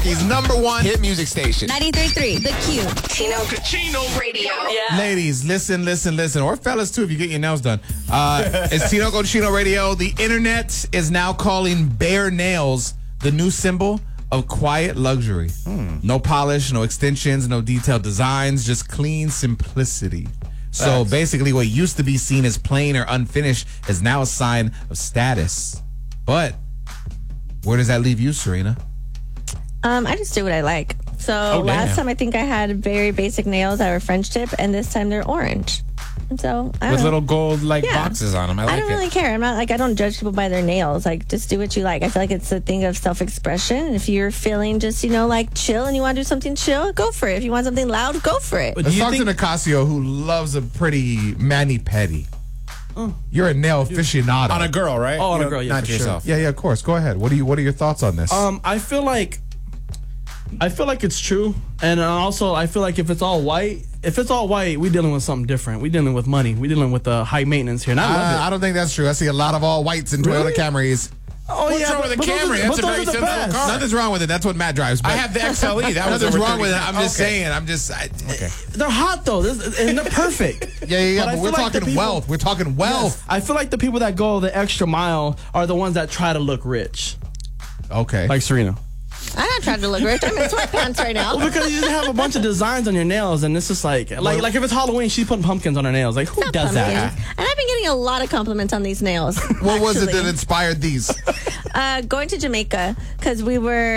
Milwaukee's #1 hit music station. 93.3, The Q. Kachino Radio. Yeah. Ladies, listen. Or fellas, too, if you get your nails done. It's Tino Cochino Radio. The internet is now calling bare nails the new symbol of quiet luxury. No polish, no extensions, no detailed designs, just clean simplicity. So basically what used to be seen as plain or unfinished is now a sign of status. But where does that leave you, Serena? I just do what I like. So last time I think I had very basic nails that were French tip, and this time they're orange. And so I don't With know. little gold boxes on them. I like I don't really care. I'm not I don't judge people by their nails. Like, just do what you like. I feel like it's a thing of self-expression. If you're feeling just, like chill and you want to do something chill, go for it. If you want something loud, go for it. Let's talk to Nicasio, who loves a pretty mani-pedi. You're a nail aficionado. On a girl, right? Oh, on a girl, yeah, not for yourself. Yeah, of course. Go ahead. What are your thoughts on this? I feel like it's true, and also I feel like if it's all white, we dealing with something different. We dealing with money. We dealing with high maintenance here. And I love it. I don't think that's true. I see a lot of all whites in Toyota Camrys. Oh, What's wrong with a Camry? That's a very sensible car. Nothing's wrong with it. That's what Matt drives. I have the XLE. That was nothing's over wrong with it. 30. I'm just saying. Okay. They're hot though, and they're perfect. Yeah. But I But we're feel like the talking people- wealth. We're talking wealth. Yes, I feel like the people that go the extra mile are the ones that try to look rich, Okay. like Serena. I'm not trying to look rich. I'm in sweatpants right now. Well, because you have a bunch of designs on your nails, and it's just like if it's Halloween, she's putting pumpkins on her nails. Like, who Not does pumpkins. that? And I've been getting a lot of compliments on these nails. What was it actually. that inspired these? Going to Jamaica, because we were